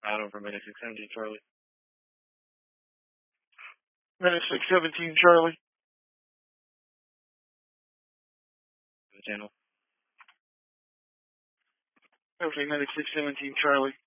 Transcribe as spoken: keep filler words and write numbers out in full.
Out over minute six seventeen Charlie. Minute six seventeen Charlie. The channel. Okay, minute six seventeen Charlie.